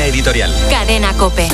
editorial. Cadena COPE.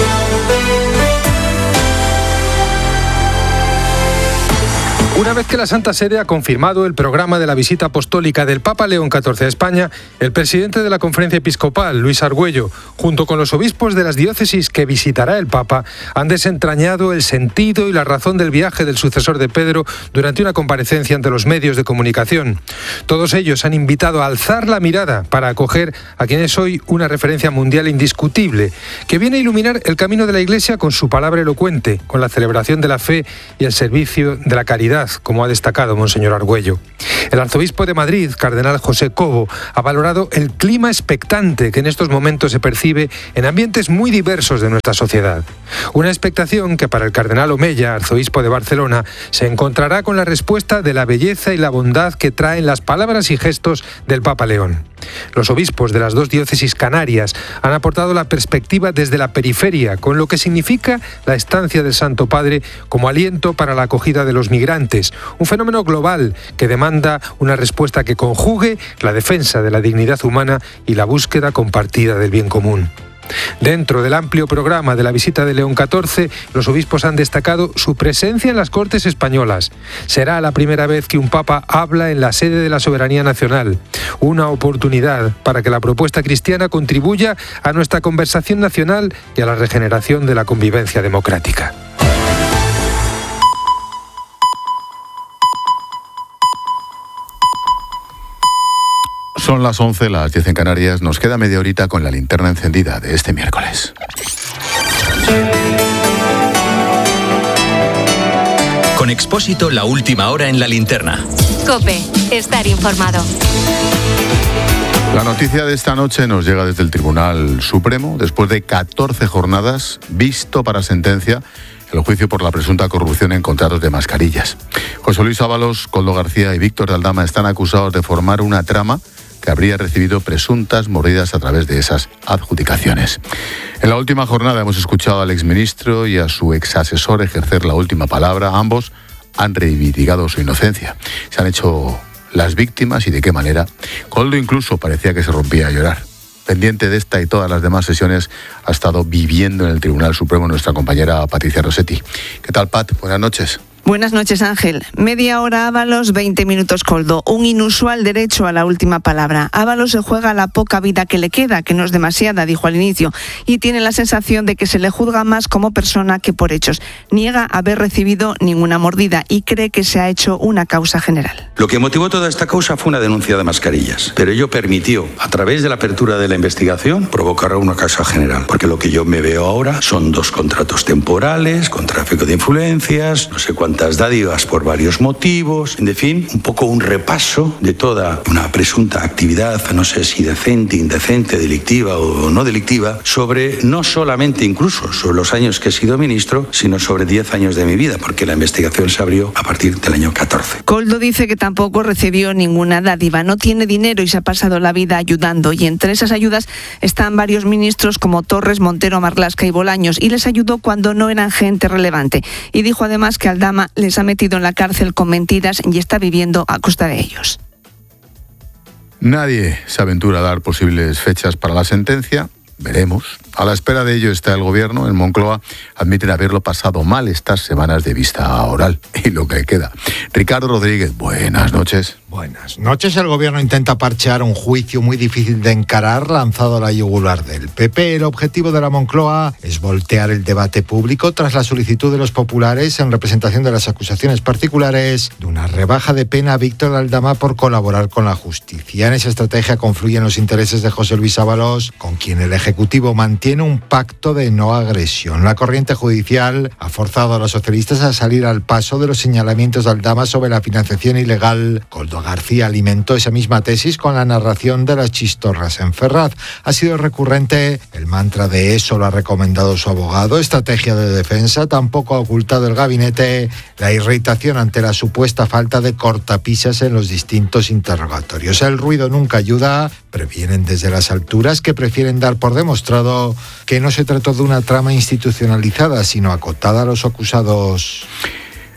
Una vez que la Santa Sede ha confirmado el programa de la visita apostólica del Papa León XIV a España, el presidente de la Conferencia Episcopal, Luis Argüello, junto con los obispos de las diócesis que visitará el Papa, han desentrañado el sentido y la razón del viaje del sucesor de Pedro durante una comparecencia ante los medios de comunicación. Todos ellos han invitado a alzar la mirada para acoger a quien es hoy una referencia mundial indiscutible, que viene a iluminar el camino de la Iglesia con su palabra elocuente, con la celebración de la fe y el servicio de la caridad, como ha destacado Monseñor Argüello. El arzobispo de Madrid, cardenal José Cobo, ha valorado el clima expectante que en estos momentos se percibe en ambientes muy diversos de nuestra sociedad. Una expectación que para el cardenal Omeya, arzobispo de Barcelona, se encontrará con la respuesta de la belleza y la bondad que traen las palabras y gestos del Papa León. Los obispos de las dos diócesis canarias han aportado la perspectiva desde la periferia, con lo que significa la estancia del Santo Padre como aliento para la acogida de los migrantes, un fenómeno global que demanda una respuesta que conjugue la defensa de la dignidad humana y la búsqueda compartida del bien común. Dentro del amplio programa de la visita de León XIV, los obispos han destacado su presencia en las Cortes españolas. Será la primera vez que un papa habla en la sede de la soberanía nacional. Una oportunidad para que la propuesta cristiana contribuya a nuestra conversación nacional y a la regeneración de la convivencia democrática. Son las 11, las 10 en Canarias. Nos queda media horita con la linterna encendida de este miércoles. Con Expósito, la última hora en la linterna. COPE, estar informado. La noticia de esta noche nos llega desde el Tribunal Supremo. Después de 14 jornadas, visto para sentencia el juicio por la presunta corrupción en contratos de mascarillas. José Luis Ábalos, Koldo García y Víctor de Aldama están acusados de formar una trama que habría recibido presuntas mordidas a través de esas adjudicaciones. En la última jornada hemos escuchado al exministro y a su exasesor ejercer la última palabra. Ambos han reivindicado su inocencia. Se han hecho las víctimas y de qué manera. Koldo incluso parecía que se rompía a llorar. Pendiente de esta y todas las demás sesiones ha estado viviendo en el Tribunal Supremo nuestra compañera Patricia Rossetti. ¿Qué tal, Pat? Buenas noches. Buenas noches, Ángel. Media hora Ábalos, 20 minutos Koldo. Un inusual derecho a la última palabra. Ábalos se juega la poca vida que le queda, que no es demasiada, dijo al inicio, y tiene la sensación de que se le juzga más como persona que por hechos. Niega haber recibido ninguna mordida y cree que se ha hecho una causa general. Lo que motivó toda esta causa fue una denuncia de mascarillas, pero ello permitió, a través de la apertura de la investigación, provocar una causa general, porque lo que yo me veo ahora son 2 contratos temporales, con tráfico de influencias, no sé cuántas dádivas por varios motivos, en fin, un poco un repaso de toda una presunta actividad, no sé si decente, indecente, delictiva o no delictiva, sobre no solamente incluso sobre los años que he sido ministro, sino sobre 10 años de mi vida, porque la investigación se abrió a partir del año 14. Koldo dice que tampoco recibió ninguna dádiva, no tiene dinero y se ha pasado la vida ayudando, y entre esas ayudas están varios ministros como Torres, Montero, Marlaska y Bolaños, y les ayudó cuando no eran gente relevante. Y dijo además que Aldama les ha metido en la cárcel con mentiras y está viviendo a costa de ellos. Nadie se aventura a dar posibles fechas para la sentencia. Veremos. A la espera de ello está el Gobierno. En Moncloa admiten haberlo pasado mal estas semanas de vista oral. Y lo que queda. Ricardo Rodríguez, buenas noches. Buenas noches. El Gobierno intenta parchear un juicio muy difícil de encarar lanzado a la yugular del PP. El objetivo de la Moncloa es voltear el debate público tras la solicitud de los populares en representación de las acusaciones particulares de una rebaja de pena a Víctor de Aldama por colaborar con la justicia. En esa estrategia confluyen los intereses de José Luis Ábalos, con quien el Ejecutivo mantiene un pacto de no agresión. La corriente judicial ha forzado a los socialistas a salir al paso de los señalamientos de Aldama sobre la financiación ilegal. Koldo García alimentó esa misma tesis con la narración de las chistorras en Ferraz. Ha sido recurrente el mantra de eso lo ha recomendado su abogado. Estrategia de defensa. Tampoco ha ocultado el gabinete la irritación ante la supuesta falta de cortapisas en los distintos interrogatorios. El ruido nunca ayuda. Previenen desde las alturas que prefieren dar por demostrado que no se trató de una trama institucionalizada, sino acotada a los acusados.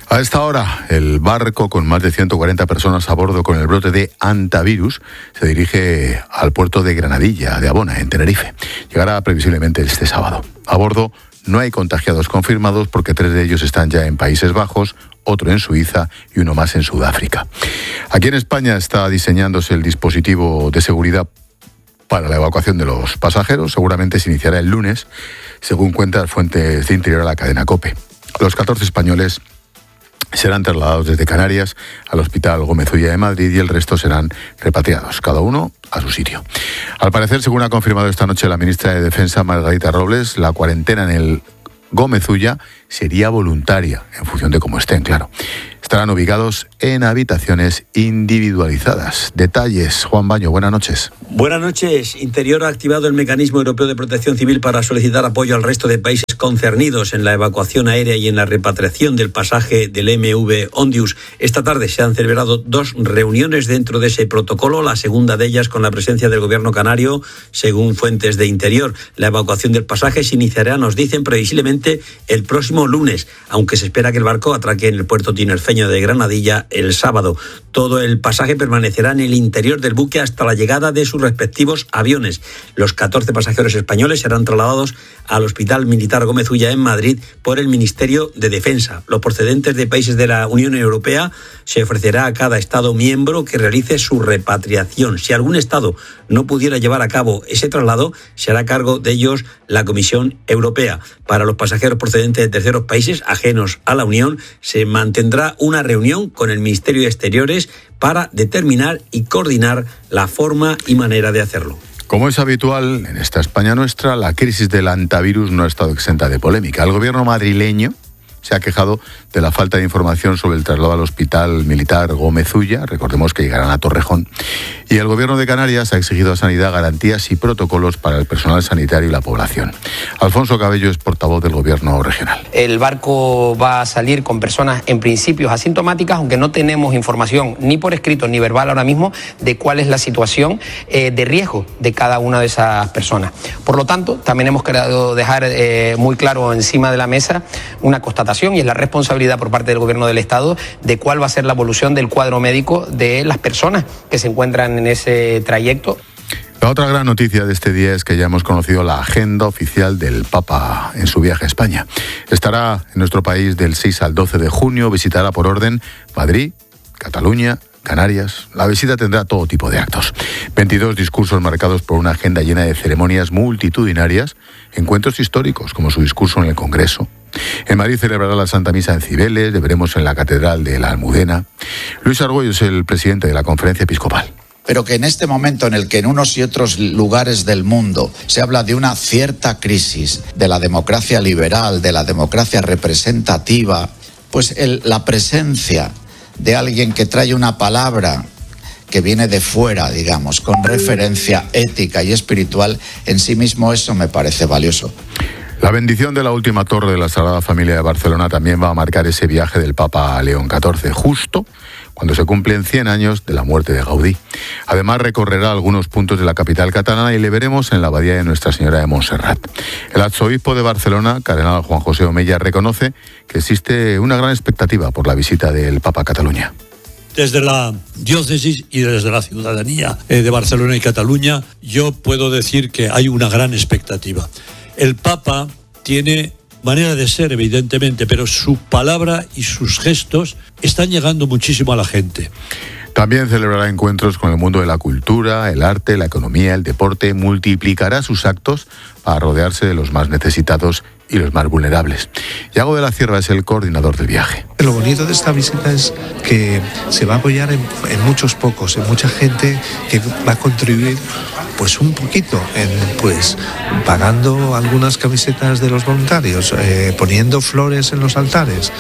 A esta hora, el barco con más de 140 personas a bordo con el brote de hantavirus se dirige al puerto de Granadilla, de Abona, en Tenerife. Llegará previsiblemente este sábado. A bordo no hay contagiados confirmados porque 3 de ellos están ya en Países Bajos, otro en Suiza y uno más en Sudáfrica. Aquí en España está diseñándose el dispositivo de seguridad para la evacuación de los pasajeros. Seguramente se iniciará el lunes, según cuentan fuentes de Interior a la cadena COPE. Los 14 españoles serán trasladados desde Canarias al Hospital Gómez Ulla de Madrid y el resto serán repatriados, cada uno a su sitio. Al parecer, según ha confirmado esta noche la ministra de Defensa, Margarita Robles, la cuarentena en el Gómez Ulla sería voluntaria, en función de cómo estén, claro. Estarán ubicados en habitaciones individualizadas. Detalles, Juan Baño, buenas noches. Buenas noches. Interior ha activado el Mecanismo Europeo de Protección Civil para solicitar apoyo al resto de países concernidos en la evacuación aérea y en la repatriación del pasaje del MV Ondius. Esta tarde se han celebrado 2 reuniones dentro de ese protocolo, la segunda de ellas con la presencia del Gobierno canario, según fuentes de Interior. La evacuación del pasaje se iniciará, nos dicen, previsiblemente el próximo lunes, aunque se espera que el barco atraque en el puerto tinerfeño de Granadilla el sábado. Todo el pasaje permanecerá en el interior del buque hasta la llegada de sus respectivos aviones. Los 14 pasajeros españoles serán trasladados al Hospital Militar Gómez Ulla en Madrid por el Ministerio de Defensa. Los procedentes de países de la Unión Europea se ofrecerá a cada Estado miembro que realice su repatriación. Si algún Estado no pudiera llevar a cabo ese traslado, se hará cargo de ellos la Comisión Europea. Para los pasajeros procedentes de terceros países ajenos a la Unión, se mantendrá una reunión con el Ministerio de Exteriores para determinar y coordinar la forma y manera de hacerlo. Como es habitual en esta España nuestra, la crisis del hantavirus no ha estado exenta de polémica. El gobierno madrileño se ha quejado de la falta de información sobre el traslado al Hospital Militar Gómez Ulla, recordemos que llegarán a Torrejón, y el Gobierno de Canarias ha exigido a Sanidad garantías y protocolos para el personal sanitario y la población. Alfonso Cabello es portavoz del Gobierno regional. El barco va a salir con personas en principio asintomáticas, aunque no tenemos información ni por escrito ni verbal ahora mismo de cuál es la situación de riesgo de cada una de esas personas. Por lo tanto, también hemos querido dejar muy claro encima de la mesa una constatación, y es la responsabilidad por parte del Gobierno del Estado de cuál va a ser la evolución del cuadro médico de las personas que se encuentran en ese trayecto. La otra gran noticia de este día es que ya hemos conocido la agenda oficial del Papa en su viaje a España. Estará en nuestro país del 6 al 12 de junio, visitará por orden Madrid, Cataluña, Canarias. La visita tendrá todo tipo de actos. 22 discursos marcados por una agenda llena de ceremonias multitudinarias, encuentros históricos como su discurso en el Congreso. En Madrid celebrará la Santa Misa en Cibeles, le veremos en la Catedral de la Almudena. Luis Argüello es el presidente de la Conferencia Episcopal. Pero que en este momento en el que en unos y otros lugares del mundo se habla de una cierta crisis de la democracia liberal, de la democracia representativa, pues la presencia de alguien que trae una palabra que viene de fuera, digamos, con referencia ética y espiritual, en sí mismo eso me parece valioso. La bendición de la última torre de la Sagrada Familia de Barcelona también va a marcar ese viaje del Papa León XIV, justo cuando se cumplen 100 años de la muerte de Gaudí. Además, recorrerá algunos puntos de la capital catalana y le veremos en la abadía de Nuestra Señora de Montserrat. El arzobispo de Barcelona, cardenal Juan José Omella, reconoce que existe una gran expectativa por la visita del Papa a Cataluña. Desde la diócesis y desde la ciudadanía de Barcelona y Cataluña, yo puedo decir que hay una gran expectativa. El Papa tiene manera de ser, evidentemente, pero su palabra y sus gestos están llegando muchísimo a la gente. También celebrará encuentros con el mundo de la cultura, el arte, la economía, el deporte. Multiplicará sus actos para rodearse de los más necesitados y los más vulnerables. Yago de la Cierva es el coordinador del viaje. Lo bonito de esta visita es que se va a apoyar en muchos pocos, en mucha gente que va a contribuir pues un poquito, pues pagando algunas camisetas de los voluntarios, poniendo flores en los altares,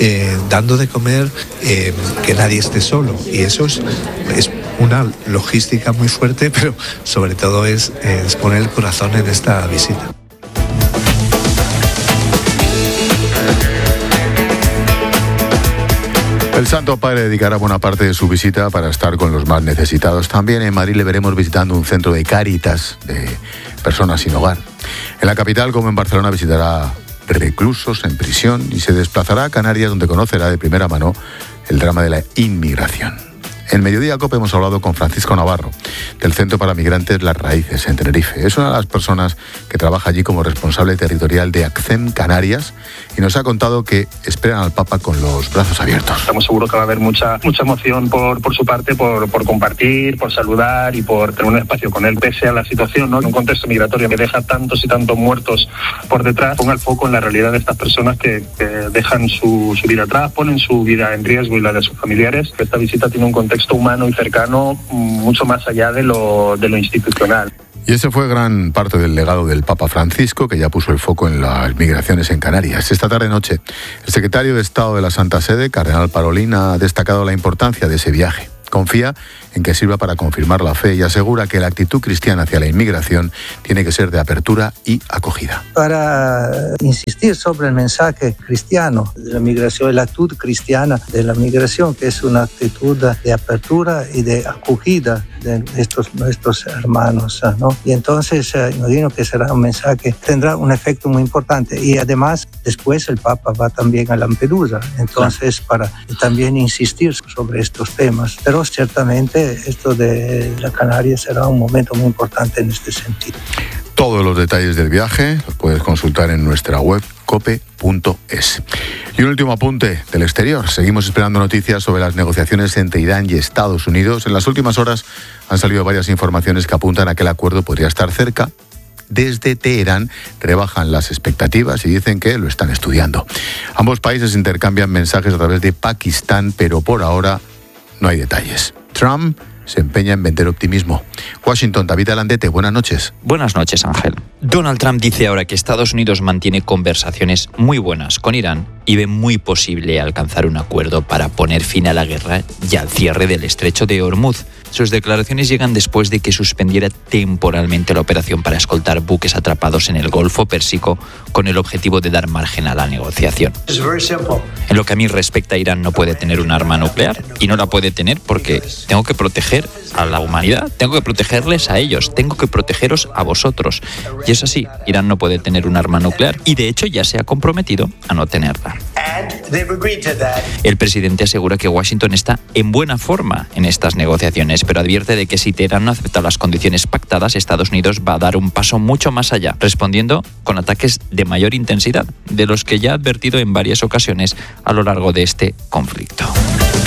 dando de comer, que nadie esté solo. Y eso es una logística muy fuerte, pero sobre todo es poner el corazón en esta visita. El Santo Padre dedicará buena parte de su visita para estar con los más necesitados. También en Madrid le veremos visitando un centro de Cáritas de personas sin hogar. En la capital, como en Barcelona, visitará reclusos en prisión y se desplazará a Canarias, donde conocerá de primera mano el drama de la inmigración. En Mediodía COPE hemos hablado con Francisco Navarro, del Centro para Migrantes Las Raíces, en Tenerife. Es una de las personas que trabaja allí como responsable territorial de ACCEM Canarias y nos ha contado que esperan al Papa con los brazos abiertos. Estamos seguros que va a haber mucha emoción por su parte, por compartir, por saludar y por tener un espacio con él, pese a la situación, ¿no? En un contexto migratorio que deja tantos y tantos muertos por detrás, ponga el foco en la realidad de estas personas que dejan su vida atrás, ponen su vida en riesgo y la de sus familiares. Esta visita tiene un contexto humano y cercano mucho más allá de lo institucional. Y ese fue gran parte del legado del Papa Francisco, que ya puso el foco en las migraciones en Canarias. Esta tarde-noche, el secretario de Estado de la Santa Sede, Cardenal Parolin, ha destacado la importancia de ese viaje. Confía en que sirva para confirmar la fe y asegura que la actitud cristiana hacia la inmigración tiene que ser de apertura y acogida. Para insistir sobre el mensaje cristiano de la migración, la actitud cristiana de la migración, que es una actitud de apertura y de acogida de nuestros hermanos, ¿no? Y entonces imagino que será un mensaje que tendrá un efecto muy importante. Y además, después el Papa va también a Lampedusa, entonces para también insistir sobre estos temas. Pero ciertamente esto de la Canaria será un momento muy importante en este sentido. Todos los detalles del viaje los puedes consultar en nuestra web cope.es. Y un último apunte del exterior. Seguimos esperando noticias sobre las negociaciones entre Irán y Estados Unidos. En las últimas horas han salido varias informaciones que apuntan a que el acuerdo podría estar cerca. Desde Teherán rebajan las expectativas y dicen que lo están estudiando. Ambos países intercambian mensajes a través de Pakistán, pero por ahora no hay detalles. Trump se empeña en vender optimismo. Washington, David Alandete, buenas noches. Buenas noches, Ángel. Donald Trump dice ahora que Estados Unidos mantiene conversaciones muy buenas con Irán y ve muy posible alcanzar un acuerdo para poner fin a la guerra y al cierre del estrecho de Hormuz. Sus declaraciones llegan después de que suspendiera temporalmente la operación para escoltar buques atrapados en el Golfo Pérsico con el objetivo de dar margen a la negociación. En lo que a mí respecta, Irán no puede tener un arma nuclear y no la puede tener porque tengo que proteger a la humanidad, tengo que protegerles a ellos, tengo que protegeros a vosotros. Y es así, Irán no puede tener un arma nuclear y de hecho ya se ha comprometido a no tenerla. El presidente asegura que Washington está en buena forma en estas negociaciones, pero advierte de que si Teherán no acepta las condiciones pactadas, Estados Unidos va a dar un paso mucho más allá, respondiendo con ataques de mayor intensidad, de los que ya ha advertido en varias ocasiones a lo largo de este conflicto.